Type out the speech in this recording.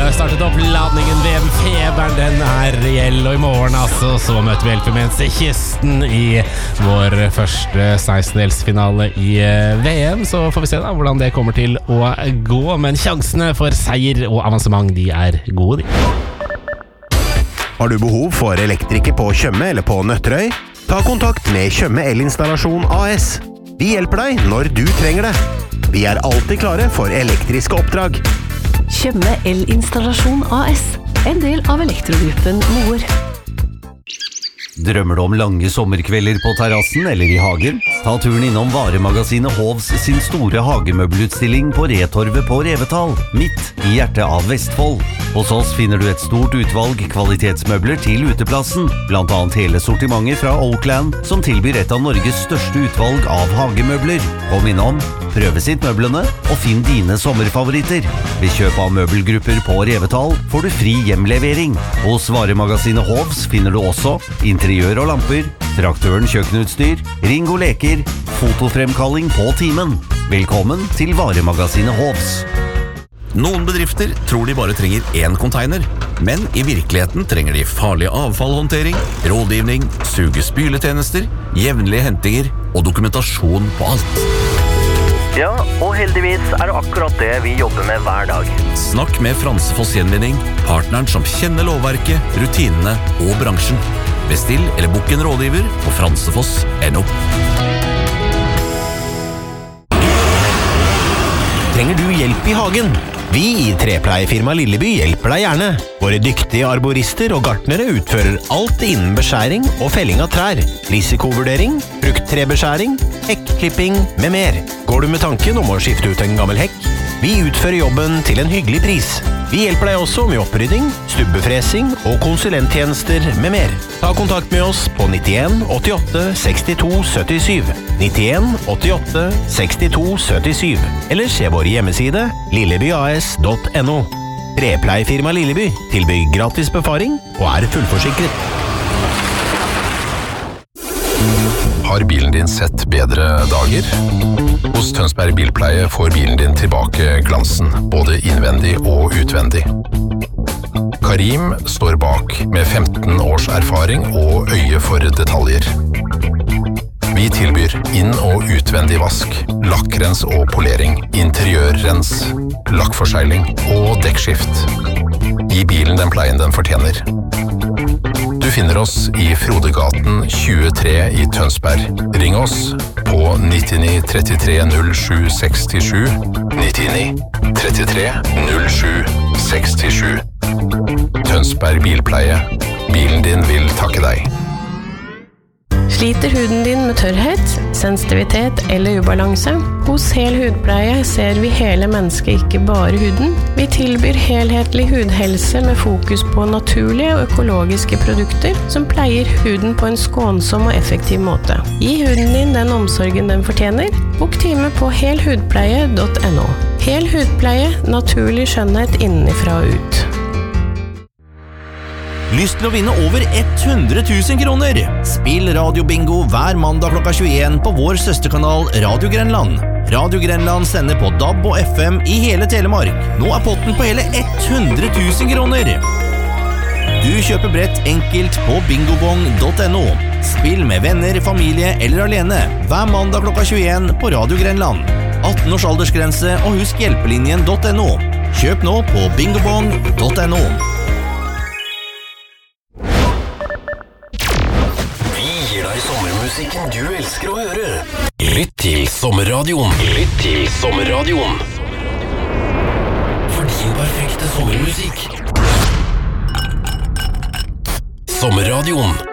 startet opp ladningen VM-feberen, den reell, og i morgen så møter vi Elfenbenskysten i vår første 16-delsfinale i VM, så får vi se da hvordan det kommer til å gå, men sjansene for seier og avansement, de gode, de. Har du behov for elektriker på Tjøme eller på Nøtterøy? Ta kontakt med Tjøme Elinstallasjon AS. Vi hjelper deg når du trenger det. Vi alltid klare for elektriske oppdrag. Tjøme Elinstallasjon AS, en del av elektrogruppen Moer. Drømmer du om lange sommerkvelder på terrassen eller i hagen? Ta turen innom varemagasinet Hovs sin store hagemøbelutstilling på Retorvet på Revetal, midt i hjertet av Vestfold. Hos oss finner du et stort utvalg kvalitetsmøbler til uteplassen, blant annet hele sortimentet fra Oakland, som tilbyr et av Norges største utvalg av hagemøbler. Kom innom, prøvesitt møblene og finn dine sommerfavoritter. Ved kjøp av møbelgrupper på Revetal får du fri hjemlevering. Hos varemagasinet Hovs finner du også interiør og lamper, traktøren kjøkkenutstyr, Ringo leker, fotofremkalling på timen. Velkommen til varemagasinet Hovs. Noen bedrifter tror de bare trenger én container, men i virkeligheten trenger de farlig avfallhåndtering, rådgivning, suge-spyletjenester, jevnlige hentinger og dokumentasjon på alt. Ja, og heldigvis det akkurat det vi jobber med hver dag. Snakk med Fransefoss Gjenvinning, partneren som kjenner lovverket, rutinene og bransjen. Bestill eller bok en rådgiver på fransefoss.no. Trenger du hjelp i hagen? Vi i trepleiefirma Lilleby hjelper deg gjerne. Våre dyktige arborister og gartnere utfører alt innen beskjæring og felling av trær, risikovurdering, frukttrebeskjæring, hekkklipping med mer. Går du med tanken om å skifte ut en gammel hekk? Vi utfører jobben til en hyggelig pris. Vi hjelper deg også med opprydding, stubbefresing og konsulenttjenester med mer. Ta kontakt med oss på 91 88 62 77, 91 88 62 77, eller se vår hjemmeside lillebyas.no. Trepleiefirma Lilleby tilbyr gratis befaring og fullforsikret. Har bilen din sett bedre dager? Hos Tønsberg Bilpleie får bilen din tilbake glansen, både innvendig og utvendig. Karim står bak med 15 års erfaring og øye for detaljer. Vi tilbyr inn- og utvendig vask, lakkrens og polering, interiørrens, lakkforsegling og dekkskift. Gi bilen den pleien den fortjener. Du finner oss i Frodegaten 23 i Tønsberg. Ring oss på 99 33 07 67, 99 33 07 67. Tønsberg Bilpleie. Bilen din vil takke deg. Sliter huden din med tørrhet, sensitivitet eller ubalanse? Hos Hel Hudpleie ser vi hele mennesket, ikke bare huden. Vi tilbyr helhetlig hudhelse med fokus på naturlige og økologiske produkter som pleier huden på en skånsom og effektiv måte. Gi huden din den omsorgen den fortjener. Bok time på helhudpleie.no. Hel Hudpleie, naturlig skjønnhet innenfra og ut. Lyst til å vinne over 100 000 kroner? Spill radiobingo hver mandag klokka 21 på vår søsterkanal Radio Grenland. Radio Grenland sender på DAB og FM i hele Telemark. Nå potten på hele 100 000 kroner. Du kjøper brett enkelt på bingobong.no. Spill med venner, familie eller alene hver mandag klokka 21 på Radio Grenland. 18 års aldersgrense og husk hjelpelinjen.no. Kjøp nå på bingobong.no. Sommermusikken du elsker å høre. Lytt til Sommerradioen. Lytt til Sommerradioen. For din perfekte sommermusikk. Sommerradioen.